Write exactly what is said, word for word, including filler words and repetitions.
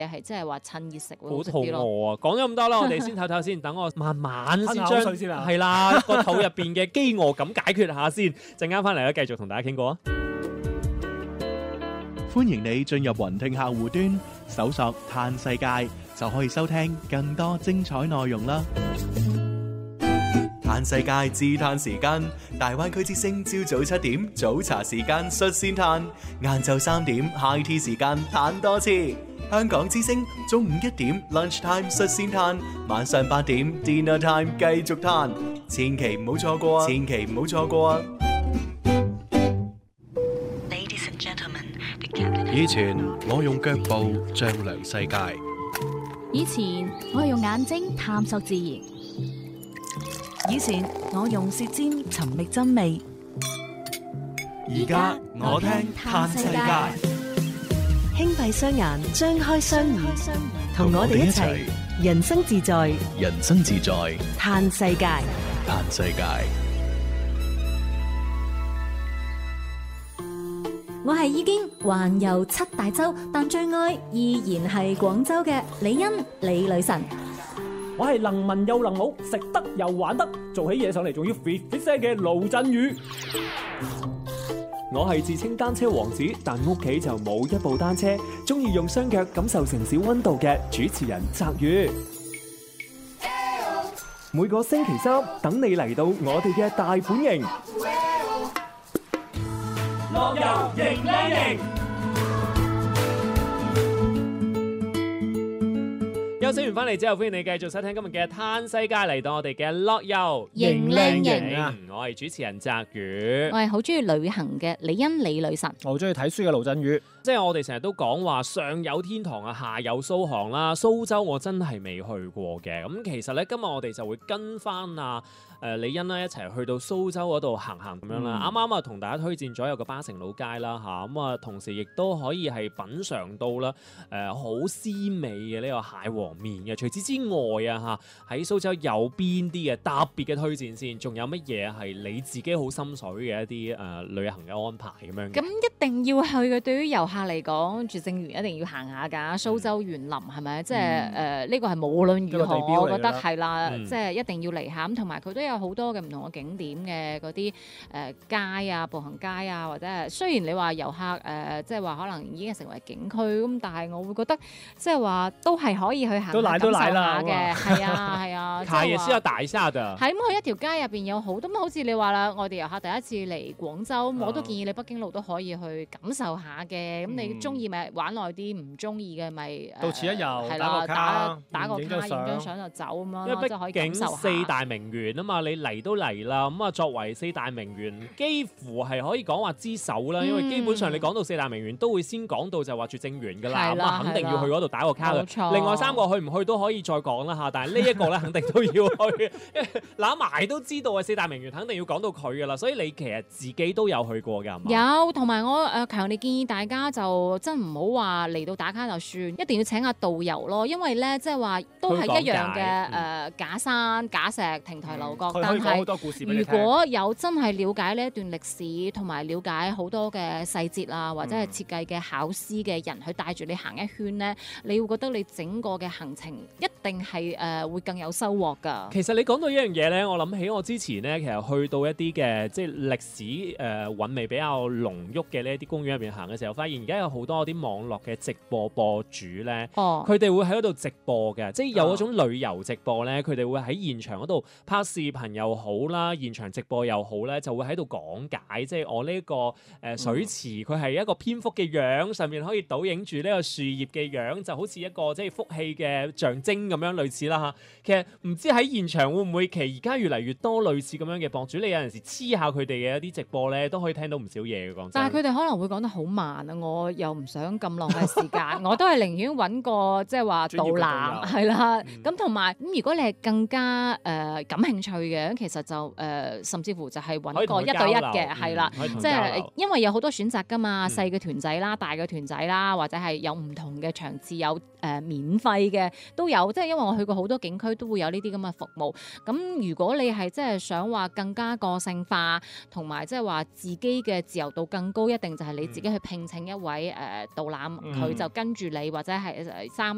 係即係話趁熱食會好肚好食啲咯。 餓啊！講咗咁多啦，我哋先唞唞先，等我慢慢先吞將口水先啊係啦個肚入邊嘅飢餓感解決下先。陣間翻嚟咧，繼續同大家傾過啊！ 歡迎你進入雲聽客戶端，搜索嘆世界就可以收聽更多精彩內容啦！嘆世界自嘆時間，大灣區之聲朝早七點早茶時間率先嘆，晏晝三點 high tea 時間嘆多次。香港之聲中午一點 lunch time 率先嘆，晚上八點 dinner time 繼續嘆，千祈唔好錯過啊！千祈唔好錯過啊！ 以前我用腳步丈量世界， 以前我用眼睛探索自然， 以前我用舌尖尋覓真味， 而家我聽嘆世界。 輕閉雙眼，張開雙耳，同我哋一齊人生自在， 人生自在， 嘆世界。 嘆世界。 我係已經環遊七大洲，但最愛依然係廣州嘅李欣李女神。 我係能文又能武，食得又玩得，做起嘢上嚟仲要 fit fit 聲嘅盧振宇。我係自稱單車王子，但屋企就冇一部單車，中意用雙腳感受城市溫度嘅主持人澤宇。每個星期三等你嚟到我哋嘅大本營，樂遊型靚型。 休息完翻嚟之後，歡迎你繼續收聽今日嘅嘆世界，嚟到我哋嘅樂遊型靚型啊！ 我係主持人澤宇我。係好中意旅行嘅李欣李女神。 我好中意睇書嘅盧振宇。 即係我哋成日都講話上有天堂啊，下有蘇杭啦。蘇州我真係未去過嘅。咁其實咧，今日我哋就會跟翻啊誒李欣啦一齊去到蘇州嗰度行行咁樣啦。啱啱啊同大家推薦咗有個巴城老街啦嚇，咁啊同時亦都可以係品嚐到啦誒好鮮美嘅呢個蟹黃麵嘅。除此之外啊嚇，喺蘇州有邊啲嘅特別嘅推薦先？仲有乜嘢係你自己好心水嘅一啲誒、呃、旅行嘅安排咁樣嘅？ 咁一定要去嘅，對於遊客嚟講，絕症園一定要行下㗎。蘇州園林係咪？即係誒呢個係無論如何，我覺得係啦， 嗯、 即係一定要嚟下。咁同埋佢都有好多嘅唔同嘅景點嘅嗰啲誒街啊、步行街啊，或者係雖然你話遊客誒、呃，即係話可能已經成為景區咁，但係我會覺得即係話都係可以去行都賴都賴啦嘅，係啊係啊， 卡也是要打一下的。 係咁，佢一條街入邊有好多咁，好似你話啦，外地遊客第一次嚟廣州， 啊我都建議你北京路都可以去感受下嘅。咁、嗯、你中意咪玩耐啲，唔中意嘅咪到此一遊， 係打個啦，打卡， 打個卡， 影張相影張相就走咁樣因為咯，就可以畢竟感受下。 四大名園啊嘛，你嚟都嚟啦，咁啊作為四大名園，幾乎係可以講話之首啦。 嗯因為基本上你講到四大名園，都會先講到就話絕症園㗎啦， 係啦咁啊肯定要去嗰度打個卡嘅。 冇錯另外三個去唔去都可以再講啦嚇，但係呢一個咧肯定都要去，因為揦埋都知道啊，四大名園肯定要講到佢㗎啦。所以你其實自己都有去過㗎，係嘛？ 有，同埋我誒強烈建議大家就真唔好話嚟到打卡就算，一定要請下導遊咯，因為咧即係話都係一樣嘅誒、 嗯呃、假山假石亭台樓閣， 佢可但係以講好多故事俾你如聽。 果有真係了解呢一段歷史，同埋了解好多嘅細節啊，或者係設計嘅巧思嘅人去帶住你行一圈咧，你會覺得你整個嘅行程一定係誒、呃、會更有收穫㗎。 其實你講到一樣嘢咧，我諗起我之前咧，其實去到一啲嘅即係歷史誒韻味比較濃郁嘅呢一啲公園入邊行嘅時候，發現而家有好多啲網絡嘅直播播主咧， 哦， 佢哋會喺嗰度直播嘅，即係有嗰種旅遊直播咧，佢哋會喺現場嗰度拍視頻又好啦，現場直播又好咧，就會喺度講解，即係我呢、這個誒、呃、水池佢係一個蝙蝠嘅樣，上面可以倒影住呢個樹葉嘅樣，就好似一個即係福氣嘅象徵咁樣類似啦嚇。其實唔知喺現場會唔會，其實而家越嚟越多類似咁樣嘅博主，你有陣時黐下佢哋嘅一啲直播咧，都可以聽到唔少嘢嘅講真。 但係佢哋可能會講得好慢啊，我又唔想咁浪費時間，我都係寧願揾個即係話導覽係啦。咁同埋咁，如果你係更加誒、呃、感興趣嘅，其實就誒、呃、甚至乎就係揾個一對一嘅係啦，即係因為有好多選擇㗎嘛，細嘅團仔啦、大嘅團仔啦，或者係有唔同嘅場次，有誒、呃、免費嘅都有。即係因為我去過好多景區，都會有呢啲咁嘅服務。咁如果你係即係想話更加個性化，同埋即係話自己嘅自由度更高，一定就係你自己去聘請一位誒、呃、導覽，佢、嗯、就跟住你或者係三